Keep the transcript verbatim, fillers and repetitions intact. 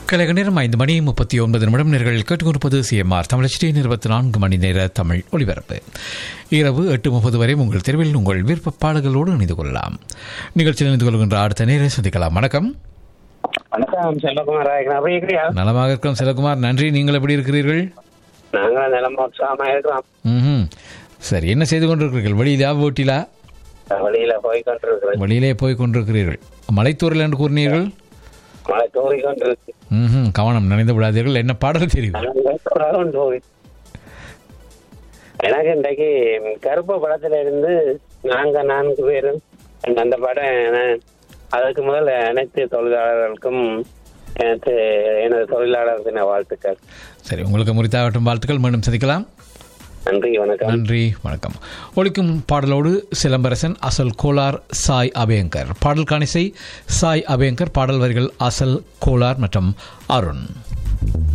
கலைக நேரம் ஐந்து மணி முப்பத்தி ஒன்பது நிமிடம் நேர்கள் கேட்டுக்கொண்டிருப்பது சிஎம்ஆர் தமிழச்சி இருபத்தி நான்கு மணி நேர தமிழ் ஒலிபரப்பு. இரவு எட்டு முப்பது வரை உங்கள் தெருவில் உங்கள் விருப்ப பாடல்களோடு இணைந்து கொள்ளலாம். நிகழ்ச்சியில் இணைந்து கொள்கின்ற அடுத்த நேரை சந்திக்கலாம். வணக்கம். வணக்கம் செல்வகுமார். நலமாக இருக்கிறோம் செல்வகுமார், நன்றி. நீங்கள் எப்படி இருக்கிறீர்கள்? நாங்கள் நலமாக இருக்கிறோம். ம், சரி. என்ன செய்து கொண்டிருக்கிறீர்கள்? வெளியிலா வீட்டிலா? வெளியில போய் கொண்டிருக்கிறேன். வெளியிலே போய் கொண்டிருக்கிறீர்கள். மலைத்தூரில் என்று கூறினீர்கள். மழை தூறி கொண்டிருக்கு. ம், கவனம், நனைந்து விடாதீர்கள். என்ன பாடல் தெரியும்? எனக்கு இன்றைக்கு கருப்பு படத்துல இருந்து நாங்க நான்கு பேரும் அந்த படம். அதற்கு முதல் அனைத்து தொழிலாளர்களுக்கும் எனக்கு எனது தொழிலாளர் தின வாழ்த்துக்கள். சரி, உங்களுக்கு முறித்தாகட்டும் வாழ்த்துக்கள். மீண்டும் சந்திக்கலாம். நன்றி, வணக்கம். நன்றி, வணக்கம். ஒலிக்கும் பாடலோடு சிலம்பரசன், அசல் கோலார், சாய் அபயங்கர். பாடல் காணிசை சாய் அபயங்கர், பாடல் வரிகள் அசல் கோலார் மற்றும் அருண்.